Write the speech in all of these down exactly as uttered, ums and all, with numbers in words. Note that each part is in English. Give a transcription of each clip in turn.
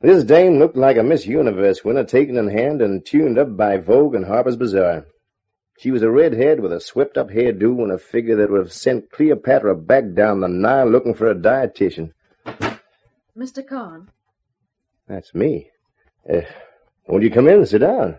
This dame looked like a Miss Universe winner taken in hand and tuned up by Vogue and Harper's Bazaar. She was a redhead with a swept-up hairdo and a figure that would have sent Cleopatra back down the Nile looking for a dietitian. Mister Kahn. That's me. Uh, won't you come in and sit down?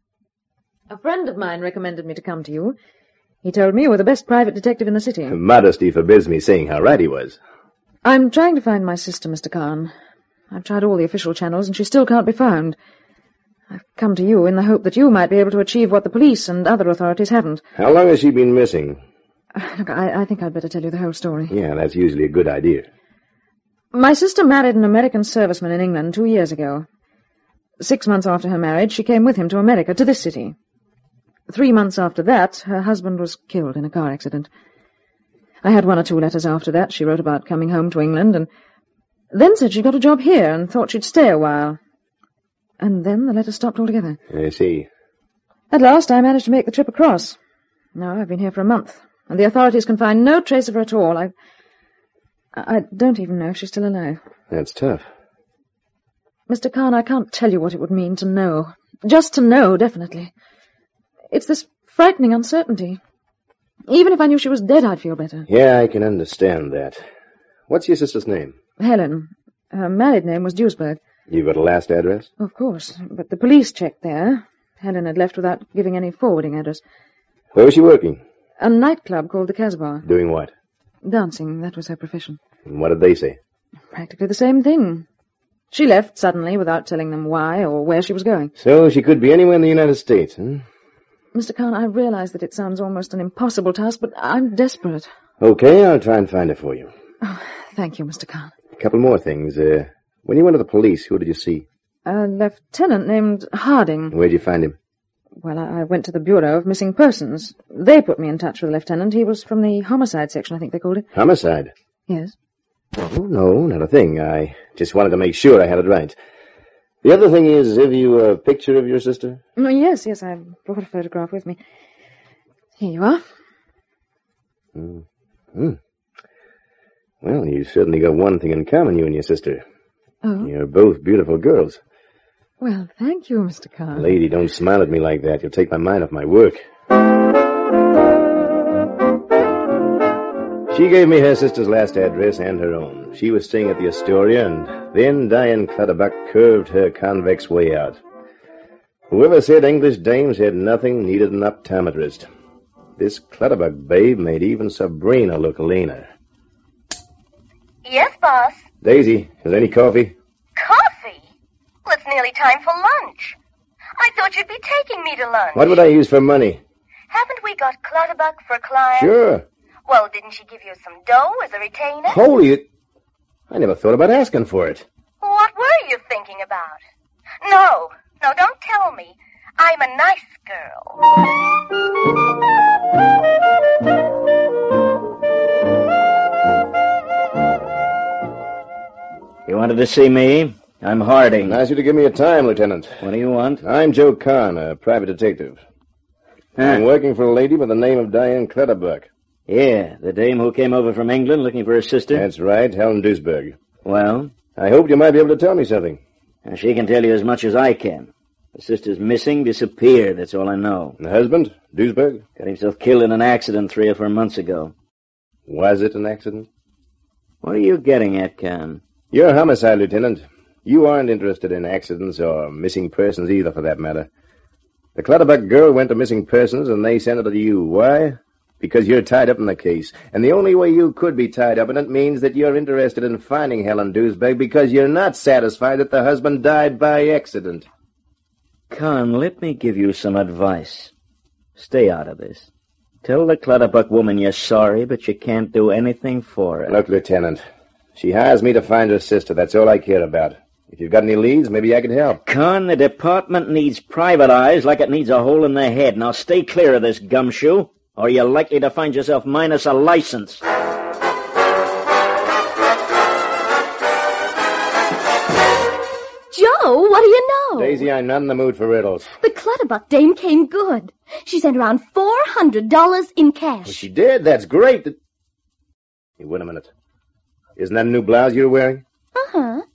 A friend of mine recommended me to come to you. He told me you were the best private detective in the city. Modesty forbids me saying how right he was. I'm trying to find my sister, Mister Kahn. I've tried all the official channels, and she still can't be found. I've come to you in the hope that you might be able to achieve what the police and other authorities haven't. How long has she been missing? Uh, look, I, I think I'd better tell you the whole story. Yeah, that's usually a good idea. My sister married an American serviceman in England two years ago. Six months after her marriage, she came with him to America, to this city. Three months after that, her husband was killed in a car accident. I had one or two letters after that. She wrote about coming home to England, and then said she got a job here and thought she'd stay a while. And then the letter stopped altogether. I see. At last, I managed to make the trip across. Now, I've been here for a month, and the authorities can find no trace of her at all. I, I don't even know if she's still alive. That's tough. Mister Kahn, I can't tell you what it would mean to know. Just to know, definitely. It's this frightening uncertainty. Even if I knew she was dead, I'd feel better. Yeah, I can understand that. What's your sister's name? Helen. Her married name was Duisberg. You got a last address? Of course, but the police checked there. Helen had left without giving any forwarding address. Where was she working? A nightclub called the Casbah. Doing what? Dancing, that was her profession. And what did they say? Practically the same thing. She left suddenly without telling them why or where she was going. So she could be anywhere in the United States, huh? Mister Kahn, I realize that it sounds almost an impossible task, but I'm desperate. Okay, I'll try and find her for you. Oh, thank you, Mister Kahn. A couple more things. Uh, when you went to the police, who did you see? A lieutenant named Harding. Where'd you find him? Well, I, I went to the Bureau of Missing Persons. They put me in touch with the lieutenant. He was from the homicide section, I think they called it. Homicide? Yes. Oh, no, not a thing. I just wanted to make sure I had it right. The other thing is, have you a picture of your sister? Oh, yes, yes, I brought a photograph with me. Here you are. Mm. Mm. Well, you certainly got one thing in common, you and your sister. Oh? You're both beautiful girls. Well, thank you, Mister Kahn. Lady, don't smile at me like that. You'll take my mind off my work. She gave me her sister's last address and her own. She was staying at the Astoria, and then Diane Clutterbuck curved her convex way out. Whoever said English dames had nothing needed an optometrist. This Clutterbuck babe made even Sabrina look leaner. Yes, boss. Daisy, is there any coffee? Coffee? Well, it's nearly time for lunch. I thought you'd be taking me to lunch. What would I use for money? Haven't we got Clutterbuck for clients? Sure. Well, didn't she give you some dough as a retainer? Holy... I never thought about asking for it. What were you thinking about? No, no, don't tell me. I'm a nice girl. You wanted to see me? I'm Harding. I ask you to give me a time, Lieutenant. What do you want? I'm Joe Kahn, a private detective. Huh. I'm working for a lady by the name of Diane Clutterbuck. Yeah, the dame who came over from England looking for her sister? That's right, Helen Duisberg. Well? I hoped you might be able to tell me something. She can tell you as much as I can. The sister's missing, disappeared, that's all I know. And the husband, Duisberg? Got himself killed in an accident three or four months ago. Was it an accident? What are you getting at, Kahn? You're a homicide, Lieutenant. You aren't interested in accidents or missing persons either, for that matter. The Clutterbuck girl went to missing persons, and they sent her to you. Why? Because you're tied up in the case. And the only way you could be tied up in it means that you're interested in finding Helen Duisberg because you're not satisfied that the husband died by accident. Kahn, let me give you some advice. Stay out of this. Tell the Clutterbuck woman you're sorry, but you can't do anything for her. Look, Lieutenant, she hires me to find her sister. That's all I care about. If you've got any leads, maybe I can help. Kahn, the department needs private eyes like it needs a hole in the head. Now stay clear of this gumshoe, or you're likely to find yourself minus a license. Joe, what do you know? Daisy, I'm not in the mood for riddles. The Clutterbuck dame came good. She sent around four hundred dollars in cash. Well, she did? That's great. Hey, wait a minute. Isn't that a new blouse you're wearing? Uh-huh.